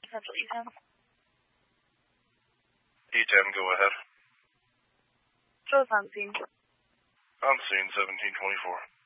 Central E10. E10, go ahead. Joe's on scene. On scene, 1724.